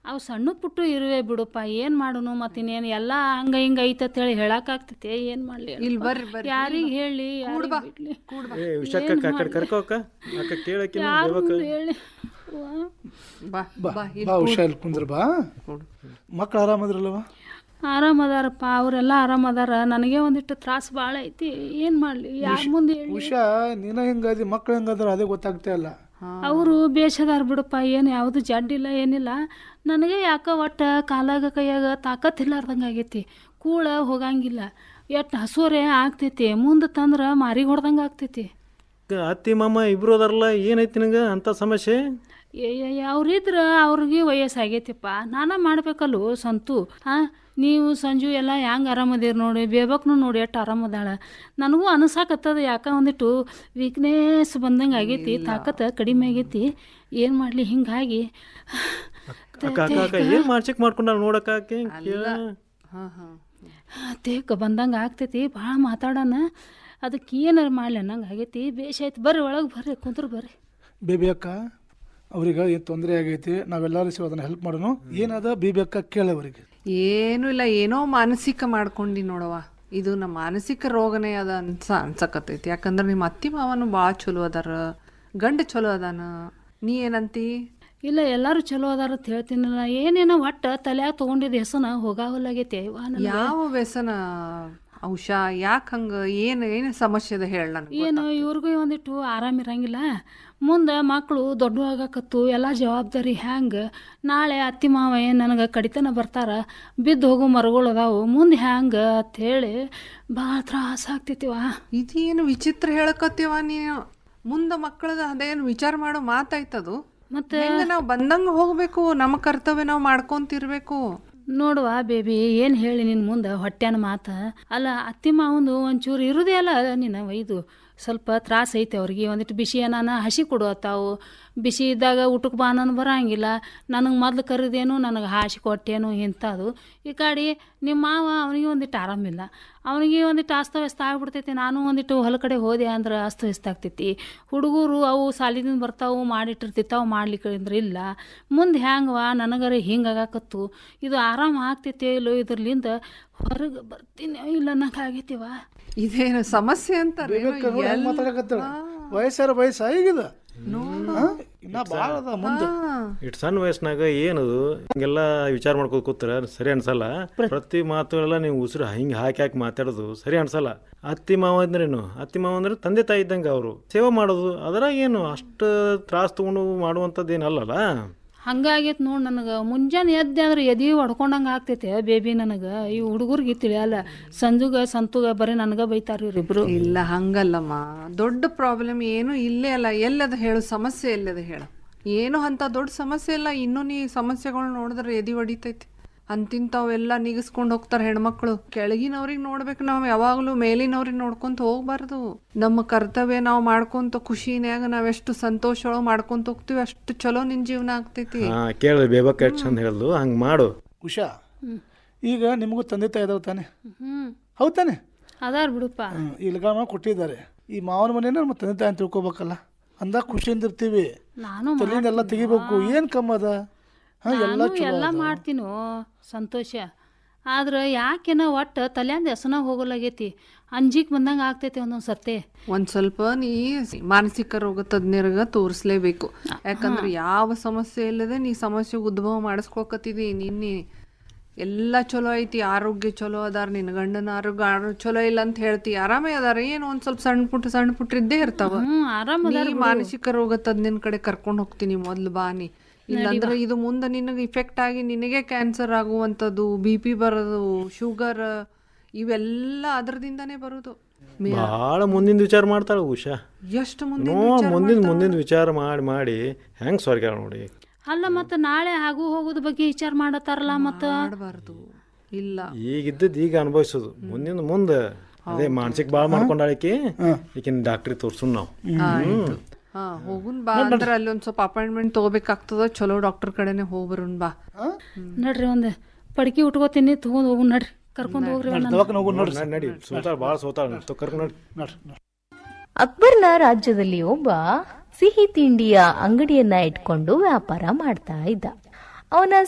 ಅವು ಸಣ್ಣ ಪುಟ್ಟು ಇರುವೆ ಬಿಡುಪ್ಪ, ಏನು ಮಾಡೋನು ಮತ್ತಿನ್ನೇನು ಎಲ್ಲ ಹಂಗ ಹಿಂಗ ಐತಂತೇಳಿ ಹೇಳಕ್ಕಾಗ್ತೈತೆ, ಏನು ಮಾಡಲಿ? ಇಲ್ಲಿ ಬರ್ರಿ ಬರ್ರಿ, ಯಾರಿಗೆ ಹೇಳಿ ಯಾರಿಗೆ ಬಿಡ್ಲಿ? ಯಾರು ಹೇಳಿ ಬಾ ಬಾ ಬಾ ಉಷಾ, ಇಲ್ಲಿ ಕುಂದ್ರ ಬಾ. ಮಕ್ಳು ಆರಾಮದ್ರಲ್ಲವ? ಆರಾಮದಾರಪ್ಪ, ಅವರೆಲ್ಲ ಆರಾಮದಾರ. ನನಗೆ ಒಂದಿಟ್ಟು ತ್ರಾಸು ಭಾಳ ಐತಿ, ಏನು ಮಾಡಲಿ? ಯಾರ ಮುಂದೆ ಹೇಳಿ? ಉಷಾ, ನೀನ ಹೆಂಗದಿ, ಮಕ್ಳು ಹೆಂಗದ್ರ ಅದೇ ಗೊತ್ತಾಗ್ತಾ ಇಲ್ಲ. ಅವರು ಬೇಷದಾರ ಬಿಡಪ್ಪ, ಏನು ಯಾವುದು ಜಡ್ಡಿಲ್ಲ ಏನಿಲ್ಲ. ನನಗೆ ಯಾಕೆ ಒಟ್ಟು ಕಾಲಾಗ ಕೈಯಾಗ ತಾಕತ್ತಿಲ್ಲಾರ್ದಂಗೆ ಆಗೈತಿ, ಕೂಳ ಹೋಗಂಗಿಲ್ಲ. ಎಷ್ಟು ಹಸುರೇ ಆಗ್ತೈತಿ, ಮುಂದೆ ತಂದ್ರೆ ಮಾರಿಗೆ ಹೊಡ್ದಂಗೆ ಆಗ್ತೈತಿ. ಅತ್ತಿ ಮಾಮ ಇಬ್ರು ಅದಾರಲ್ಲ, ಏನೈತಿ ನಿನಗೆ ಅಂಥ ಸಮಸ್ಯೆ? ಅವ್ರಿದ್ರೆ ಅವ್ರಿಗೆ ವಯಸ್ಸಾಗೈತಿಪ್ಪ, ನಾನ ಮಾಡ್ಬೇಕಲ್ಲೋ ಸಂತು. ಹಾಂ, ನೀವು ಸಂಜು ಎಲ್ಲ ಹೆಂಗೆ ಆರಾಮದಿರಿ ನೋಡಿ, ಬೇಬಕ್ನು ನೋಡಿ ಎಷ್ಟು ಆರಾಮದಾಳ. ನನಗೂ ಅನಿಸಾಕತ್ತದ ಯಾಕೆ ಒಂದಿಟ್ಟು ವೀಕ್ನೆಸ್ ಬಂದಂಗೆ ಆಗೈತಿ, ತಾಕತ್ತು ಕಡಿಮೆ ಆಗೈತಿ. ಏನು ಮಾಡಲಿ? ಹಿಂಗಾಗಿ ಏನು ಮಾಡ್ಚಿಕ್ ಮಾಡ್ಕೊಂಡ ನೋಡಕ್ಕೆ ತೇಕ ಬಂದಂಗೆ ಆಗ್ತೈತಿ. ಭಾಳ ಮಾತಾಡೋಣ, ಅದಕ್ಕೆ ಏನಾರು ಮಾಡಲಿ ಅನ್ನಂಗೆ ಆಗೈತಿ. ಬೇಷಾಯ್ತು, ಬರ್ರಿ ಒಳಗೆ ಬರ್ರಿ, ಕುಂದ್ರು ಬರ್ರಿ. ಬೇಬಿ ಅಕ್ಕ, ಅವ್ರಿಗೆ ಏನು ತೊಂದರೆ ಆಗೈತಿ, ನಾವೆಲ್ಲರೂ ಸೇರಿ ಅದನ್ನು ಹೆಲ್ಪ್ ಮಾಡೋಣ. ಏನದ ಬೇಬಿ ಅಕ್ಕ ಕೇಳವರಿಗೆ? ಏನೂ ಇಲ್ಲ, ಏನೋ ಮಾನಸಿಕ ಮಾಡ್ಕೊಂಡು ನೋಡವ. ಇದು ನಮ್ಮ ಮಾನಸಿಕ ರೋಗನೇ ಅದ ಅನ್ಸಕತ್ತೈತಿ. ಯಾಕಂದ್ರೆ ನಿಮ್ಮ ಅತ್ತಿ ಮಾವನು ಭಾಳ ಚಲೋ ಅದಾರ, ಗಂಡ ಚಲೋ ಅದಾನ. ನೀ ಏನಂತಿ? ಇಲ್ಲ, ಎಲ್ಲರೂ ಚಲೋ ಅದಾರ ಅಂತ ಹೇಳ್ತೀನಲ್ಲ. ಏನೇನೋ ಒಟ್ಟು ತಲೆಯಾಗ ತೊಗೊಂಡಿದ್ದು ಹೆಸನ ಹೋಗಾವಲ್ಲಾಗೈತಿ. ಯಾವ ವ್ಯಸನ ಔಷಾ? ಯಾಕೆ ಹಂಗೆ? ಏನು ಸಮಸ್ಯೆ ಅದ ಹೇಳ ನನಗೆ. ಏನು ಇವ್ರಿಗೂ ಒಂದಿಟ್ಟು ಆರಾಮಿರಂಗಿಲ್ಲ. ಮುಂದೆ ಮಕ್ಕಳು ದೊಡ್ಡವಾಗಕತ್ತು, ಎಲ್ಲ ಜವಾಬ್ದಾರಿ ಹ್ಯಾಂಗೆ? ನಾಳೆ ಅತ್ತಿ ಮಾವ ಏನು ನನಗೆ ಕಡಿತನ ಬರ್ತಾರ, ಬಿದ್ದು ಹೋಗೋ ಮರಗಳು ಅದಾವು, ಮುಂದೆ ಹ್ಯಾಂಗೆ ಅಂಥೇಳಿ ಭಾಳ ತ್ರಾಸ ಆಗ್ತೈತಿವ. ಇದೇನು ವಿಚಿತ್ರ ಹೇಳಕತ್ತೀವ ನೀನು? ಮುಂದೆ ಮಕ್ಕಳದ ಅದೇನು ವಿಚಾರ ಮಾಡೋ ಮಾತಾಯ್ತದು. ಮತ್ತೆ ನಾವು ಬಂದಂಗೆ ಹೋಗ್ಬೇಕು, ನಮ್ಮ ಕರ್ತವ್ಯ ನಾವು ಮಾಡ್ಕೊಂತಿರ್ಬೇಕು. ನೋಡುವ ಬೇಬಿ, ಏನು ಹೇಳಿ ನಿನ್ನ ಮುಂದೆ ಹೊಟ್ಯಾನ ಮಾತು. ಅಲ್ಲ, ಅತ್ತಿ ಮಾವಂದು ಒಂಚೂರು ಇರುದೇ ಅಲ್ಲ ನಿನ್ನ ಇದು ಸ್ವಲ್ಪ ತ್ರಾಸ ಐತೆ ಅವ್ರಿಗೆ. ಒಂದಿಟ್ಟು ಬಿಸಿ ಏನಾನ ಹಸಿ ಕೊಡುವತ್ತಾವು, ಬಿಸಿ ಇದ್ದಾಗ ಊಟಕ್ಕೆ ಬಾ ನಾನು ಬರೋಂಗಿಲ್ಲ. ನನಗೆ ಮೊದ್ಲು ಕರೆದೇನು, ನನಗೆ ಹಾಸಿ ಕೊಟ್ಟೇನು ಇಂಥದ್ದು. ಈ ಕಡೆ ನಿಮ್ಮ ಮಾವ ಅವನಿಗೆ ಒಂದಿಟ್ಟು ಆರಾಮಿಲ್ಲ, ಅವನಿಗೆ ಒಂದಿಟ್ಟು ಅಸ್ತವ್ಯಸ್ತ ಆಗ್ಬಿಡ್ತೈತಿ. ನಾನು ಒಂದಿಟ್ಟು ಹೊಲ ಕಡೆ ಹೋದೆ ಅಂದ್ರೆ ಅಸ್ತವ್ಯಸ್ತ ಆಗ್ತೈತಿ. ಹುಡುಗರು ಅವು ಸಾಲಿದಿಂದ ಬರ್ತಾವು, ಮಾಡಿಟ್ಟಿರ್ತಿತ್ತಾವು, ಮಾಡ್ಲಿಕ್ಕೆ ಅಂದ್ರೆ ಇಲ್ಲ. ಮುಂದೆ ಹ್ಯಾಂಗವ ನನಗರ ಹಿಂಗಾಗಕತ್ತು. ಇದು ಆರಾಮ ಆಗ್ತೈತಿ ಇಲ್ಲೋ, ಇದ್ರಲಿಂದ ಹೊರಗೆ ಬರ್ತೀನಿ ಇಲ್ಲ ಅನ್ನಕ್ಕೆ ಆಗೈತಿವ. ಇದೇನು ಸಮಸ್ಯೆ ಅಂತ ಮಾತಾಡಕತ್ತಾಳ? ವಯಸ್ಸಾರ ವಯಸ್ಸು ಈಗಿದ ಇನ್ನ ಭಾಳ ಅದ ಮುಂದೆ. ಇಟ್ ಸಣ್ಣ ವಯಸ್ಸಿನಾಗ ಏನದು ಹಿಂಗೆಲ್ಲ ವಿಚಾರ ಮಾಡ್ಕೋತ ಕೂತ್ರ ಸರಿ ಅನ್ಸಲ್ಲ. ಪ್ರತಿ ಮಾತುಗಳೆಲ್ಲ ನೀವು ಉಸಿರು ಹಿಂಗೆ ಹಾಕಿ ಮಾತಾಡೋದು ಸರಿ ಅನ್ಸಲ್ಲ. ಅತ್ತಿ ಮಾವ ಅಂದ್ರೇನು? ಅತ್ತಿ ಮಾವ ಅಂದ್ರೆ ತಂದೆ ತಾಯಿ ಇದ್ದಂಗೆ, ಅವರು ಸೇವೆ ಮಾಡೋದು ಅದ್ರಾಗ ಏನು ಅಷ್ಟು ತ್ರಾಸ ತಗೊಂಡು ಮಾಡುವಂಥದ್ದು ಏನಲ್ಲಲ್ಲ. ಹಂಗಾಗೈತೆ ನೋಡಿ ನನಗೆ. ಮುಂಜಾನೆ ಎದ್ದೆ ಅಂದ್ರೆ ಎದೆ ಹೊಡ್ಕೊಂಡಂಗೆ ಆಗ್ತೈತೆ ಬೇಬಿ ನನಗೆ. ಈ ಹುಡುಗರಿಗೆ ತಿಳಿಯಲ್ಲ, ಸಂಜುಗ ಸಂತುಗ ಬರೀ ನನಗೆ ಬೈತಾರೆ ಇವ್ರಿಬ್ರು. ಇಲ್ಲ ಹಂಗಲ್ಲಮ್ಮ, ದೊಡ್ಡ ಪ್ರಾಬ್ಲಮ್ ಏನು ಇಲ್ಲೇ ಅಲ್ಲ. ಎಲ್ಲದ ಹೇಳು, ಸಮಸ್ಯೆ ಎಲ್ಲದ ಹೇಳು. ಏನು ಅಂತ ದೊಡ್ಡ ಸಮಸ್ಯೆ ಇಲ್ಲ. ಇನ್ನೂ ನೀ ಸಮಸ್ಯೆಗಳು ನೋಡಿದ್ರೆ ಎದೆ ಹೊಡಿತೈತಿ. ಅಂತಿಂಥವೆಲ್ಲ ನಿಗಿಸ್ಕೊಂಡು ಹೋಗ್ತಾರೆ ಹೆಣ್ಮಕ್ಳು. ಕೆಳಗಿನವ್ರಿಗೆ ನೋಡ್ಬೇಕು ನಾವು, ಯಾವಾಗಲೂ ಮೇಲಿನವ್ರಿಗೆ ನೋಡ್ಕೊಂತ ಹೋಗ್ಬಾರ್ದು. ನಮ್ಮ ಕರ್ತವ್ಯ ನಾವು ಮಾಡ್ಕೊಂತ ಖುಷಿನ್ಯಾಗ ನಾವೆಷ್ಟು ಸಂತೋಷ ಮಾಡ್ಕೊಂತ ಹೋಗ್ತೀವಿ, ಅಷ್ಟು ಚಲೋ ನಿನ್ ಜೀವನ ಆಗ್ತೈತಿ. ಕೇಳಿ ಬೇಬಕ್ಕ ಎಷ್ಟು ಚಂದ ಹೇಳಲು, ಹಂಗೆ ಮಾಡು. ಉಷಾ, ಈಗ ನಿಮಗೂ ತಂದೆ ತಾಯಿ ಇದಾವ ತಾನೆ? ಹೌದು ತಾನೆ? ಅದಾರ ಬಿಡುಪ್ಪ. ಈ ಲಗಾಮ ಕೊಟ್ಟಿದ್ದಾರೆ. ಈ ಮಾವನ ಮನೇನ ನಮ್ಮ ತಂದೆ ತಾಯಿ ಅಂತ ತಿಳ್ಕೊಬೇಕಲ್ಲ, ಅಂದಾಗ ಖುಷಿಯಿಂದ ಇರ್ತೀವಿ. ತಲೆಯಿಂದ ಎಲ್ಲ ತೆಗಿಬೇಕು, ಏನು ಕಮ್ಮದ? ಎಲ್ಲ ಮಾಡ್ತೀನೋ ಸಂತೋಷ. ಆದ್ರೆ ಯಾಕೆನ ಒಟ್ಟು ತಲೆಯಂದ ಹೆಸನ ಹೋಗಲಾಗೈತಿ, ಅಂಜಿಕ್ ಬಂದಂಗೆ ಆಗ್ತೈತಿ ಒಂದೊಂದು ಸತ್ತೆ. ಒಂದು ಸ್ವಲ್ಪ ನೀ ಮಾನಸಿಕ ರೋಗ ತಜ್ಞರಿಗೆ ತೋರಿಸ್ಲೇಬೇಕು. ಯಾಕಂದ್ರೆ ಯಾವ ಸಮಸ್ಯೆ ಇಲ್ಲದೆ ನೀ ಸಮಸ್ಯೆ ಉದ್ಭವ ಮಾಡಿಸ್ಕೊಳಕತ್ತಿದಿ. ನಿನ್ನೆ ಎಲ್ಲ ಚಲೋ ಐತಿ, ಆರೋಗ್ಯ ಚಲೋ ಅದಾರ, ನಿನ್ನ ಗಂಡನ ಆರೋಗ್ಯ ಚಲೋ ಇಲ್ಲ ಅಂತ ಹೇಳ್ತಿ. ಆರಾಮೇ ಅದಾರ, ಏನು ಒಂದು ಸ್ವಲ್ಪ ಸಣ್ಣ ಪುಟ್ಟ ಇದ್ದೇ ಇರ್ತಾವ. ಮಾನಸಿಕ ರೋಗ ತಜ್ಞನ ಕಡೆ ಕರ್ಕೊಂಡು ಹೋಗ್ತೀನಿ ಮೊದ್ಲು ಬಾನಿ. ಇಲ್ಲಾಂದ್ರೆ ಇದು ಮುಂದೆ ನಿನಗೆ ಇಫೆಕ್ಟ್ ಆಗಿ ನಿನಗೆ ಕ್ಯಾನ್ಸರ್ ಆಗುವಂಥದ್ದು, BP ಬರೋದು, ಶುಗರ್, ಇವೆಲ್ಲ ಅದರದಿಂದಾನೇ ಬರೋದು. ಭಾಳ ಮುಂದಿನ ವಿಚಾರ ಮಾಡ್ತಾಳೆ ಉಷಾ. ಎಷ್ಟು ಮುಂದಿನ ವಿಚಾರ ಮಾಡಿ ಹೆಂಗೆ ಸ್ವರ್ಗ ನೋಡಿ. ಅಲ್ಲ, ಮತ್ತೆ ನಾಳೆ ಆಗು ಹೋಗೋದು ಬಗ್ಗೆ ವಿಚಾರ ಮಾಡತ್ತಾರಲ್ಲ, ಮತ್ತೆ ಮಾಡಬಾರ್ದು. ಇಲ್ಲ, ಈಗಿದ್ದದ್ದು ಈಗ ಅನುಭವಿಸೋದು, ಮುಂದೆ ಅದೇ ಮಾನಸಿಕ ಭಾಳ ಮಾಡ್ಕೊಂಡಾಳಿಕೆ. ಈಗಿನ ಡಾಕ್ಟ್ರಿಗೆ ತೋರ್ಸೋಣ ನಾವು. ಹೋಗುನ್ ಬಾ. ಅಂದ್ರೆ ಅಲ್ಲಿ ಒಂದ್ ಸ್ವಲ್ಪ ಅಪಾಯಿಂಟ್ಮೆಂಟ್ ತಗೋಬೇಕಾಗ್ತದ. ಚಲೋ ಡಾಕ್ಟರ್ ಕಡೆನೆ ಹೋಗ್ಬರೋನ್ ಬಾ. ನಡ್ರಿ, ಒಂದು ಪಡ್ಕಿ ಉಟ್ಕೋತೀನಿ, ತಗೊಂಡ್ ಹೋಗು. ನಡ್ರಿ, ಕರ್ಕೊಂಡ್ ಹೋಗ್ರಿ. ಅಕ್ಬರ್ನ ರಾಜ್ಯದಲ್ಲಿ ಒಬ್ಬ ಸಿಹಿ ತಿಂಡಿಯ ಅಂಗಡಿಯನ್ನ ಇಟ್ಕೊಂಡು ವ್ಯಾಪಾರ ಮಾಡ್ತಾ ಇದ್ದ. ಅವನ